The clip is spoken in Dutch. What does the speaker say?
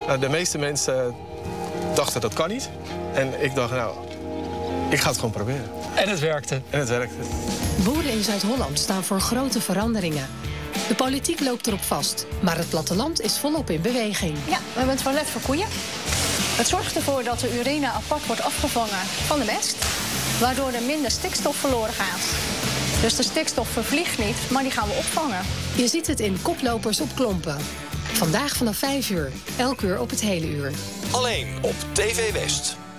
Nou, de meeste mensen dachten dat kan niet. En ik dacht, nou, ik ga het gewoon proberen. En het werkte. En het werkte. Boeren in Zuid-Holland staan voor grote veranderingen. De politiek loopt erop vast, maar het platteland is volop in beweging. Ja, we hebben een toilet voor koeien. Het zorgt ervoor dat de urine apart wordt afgevangen van de mest, waardoor er minder stikstof verloren gaat. Dus de stikstof vervliegt niet, maar die gaan we opvangen. Je ziet het in Koplopers op Klompen. Vandaag vanaf 5 uur, elk uur op het hele uur. Alleen op TV West.